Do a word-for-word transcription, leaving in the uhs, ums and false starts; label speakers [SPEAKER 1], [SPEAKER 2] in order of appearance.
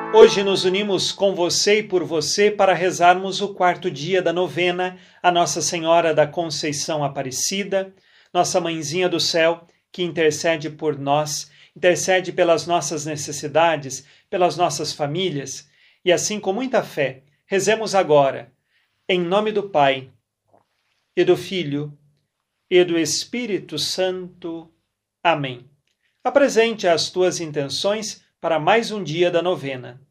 [SPEAKER 1] Hoje nos unimos com você e por você para rezarmos o quarto dia da novena a Nossa Senhora da Conceição Aparecida, nossa Mãezinha do Céu, que intercede por nós, intercede pelas nossas necessidades, pelas nossas famílias. E assim, com muita fé, rezemos agora, em nome do Pai, e do Filho, e do Espírito Santo. Amém. Apresente as tuas intenções para mais um dia da novena.